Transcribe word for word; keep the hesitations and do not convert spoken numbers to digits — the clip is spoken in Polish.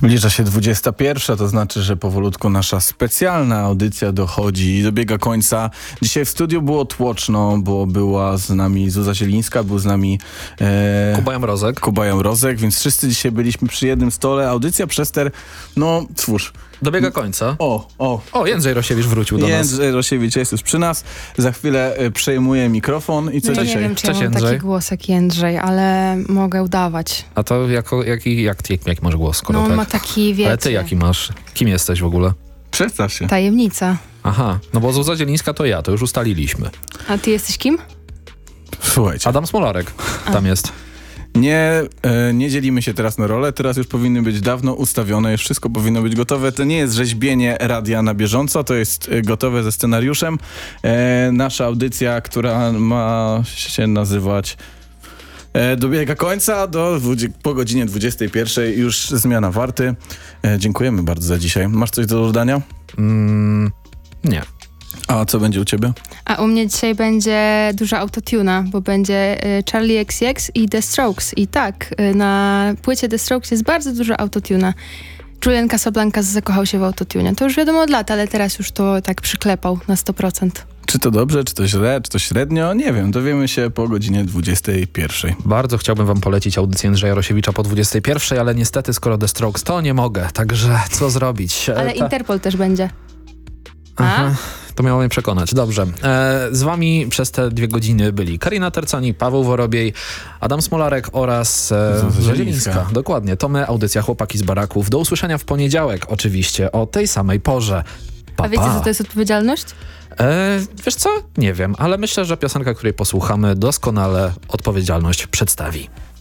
Zbliża się dwudziesta pierwsza, to znaczy, że powolutku nasza specjalna audycja dochodzi i dobiega końca. Dzisiaj w studiu było tłoczno, bo była z nami Zuza Zielińska, był z nami e, Kuba Jamrozek. Kuba Jamrozek, więc wszyscy dzisiaj byliśmy przy jednym stole. Audycja Przester, no twórz. Dobiega końca. O, o. O, Jędrzej Rosiewicz wrócił do nas. Jędrzej Rosiewicz jest już przy nas. Za chwilę e, przejmuje mikrofon i co No ja dzisiaj? nie wiem, czy Cześć, ja mam Jędrzej. taki głos jak Jędrzej, ale mogę udawać. A to jako, jaki, jak, jak, jaki masz głos, skoro No on tak? ma taki, wiecie, Ale ty jaki masz? Kim jesteś w ogóle? Przedstaw się. tajemnica. Aha, no bo Zuza Zielińska to ja, to już ustaliliśmy. A ty jesteś kim? Słuchajcie. Adam Smolarek tam jest. Nie, e, nie dzielimy się teraz na role, teraz już powinny być dawno ustawione, już wszystko powinno być gotowe. To nie jest rzeźbienie radia na bieżąco, to jest e, gotowe ze scenariuszem. E, nasza audycja, która ma się nazywać e, dobiega końca, do dwudzie- po godzinie dwudziestej pierwszej już zmiana warty. E, dziękujemy bardzo za dzisiaj. Masz coś do dodania? Mm, nie. A co będzie u ciebie? A u mnie dzisiaj będzie duża autotuna, bo będzie y, Charlie X C X i The Strokes. I tak, y, na płycie The Strokes jest bardzo dużo autotuna. Julian Casablancas zakochał się w autotune. To już wiadomo od lat, ale teraz już to tak przyklepał na sto procent. Czy to dobrze, czy to źle, czy to średnio? Nie wiem, dowiemy się po godzinie dwudziestej pierwszej. Bardzo chciałbym wam polecić audycję Jędrzeja Rosiewicza po dwudziestej pierwszej, ale niestety skoro The Strokes to nie mogę, także co zrobić? E, Ale ta- Interpol też będzie. A? Aha, to miało mnie przekonać. Dobrze. E, z wami przez te dwie godziny byli Karina Tercani, Paweł Worobiej, Adam Smolarek oraz e, Zuza Zuza Zielińska. Zielińska. Dokładnie. To my, audycja Chłopaki z Baraków. Do usłyszenia w poniedziałek oczywiście o tej samej porze. Pa, A wiecie, pa. co to jest odpowiedzialność? E, wiesz co? Nie wiem, ale myślę, że piosenka, której posłuchamy, doskonale odpowiedzialność przedstawi.